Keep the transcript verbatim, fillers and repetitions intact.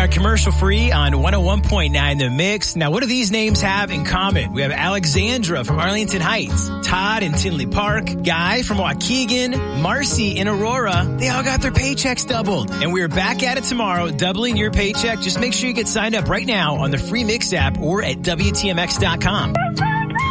are commercial-free on one oh one point nine The Mix. Now, what do these names have in common? We have Alexandra from Arlington Heights, Todd in Tinley Park, Guy from Waukegan, Marcy in Aurora. They all got their paychecks doubled. And we're back at it tomorrow, doubling your paycheck. Just make sure you get signed up right now on the free Mix app or at W T M X dot com.